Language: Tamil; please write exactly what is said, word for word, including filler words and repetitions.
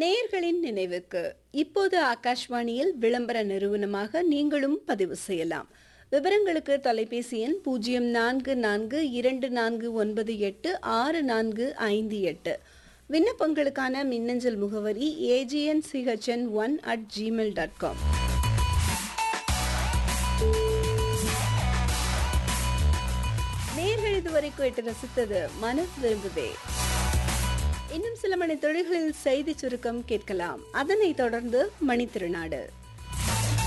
நேயர்களின் நினைவுக்கு இப்போது ஆகாஷ்வாணியில் விளம்பர நிறுவனமாக நீங்களும் பதிவு செய்யலாம். விவரங்களுக்கு தொலைபேசி எண் பூஜ்ஜியம் நான்கு நான்கு இரண்டு நான்கு ஒன்பது எட்டு ஆறு நான்கு ஐந்து எட்டு. விண்ணப்பங்களுக்கான மின்னஞ்சல் முகவரி AGN CHN one at Gmail dot com. நேர்கள் இதுவரை கேட்டு ரசித்தது மனது விரும்புதே. இன்னும் சில மணி தொழில்களில் செய்தி சுருக்கம் கேட்கலாம். அதனைத் தொடர்ந்து மணித்திருநாடு.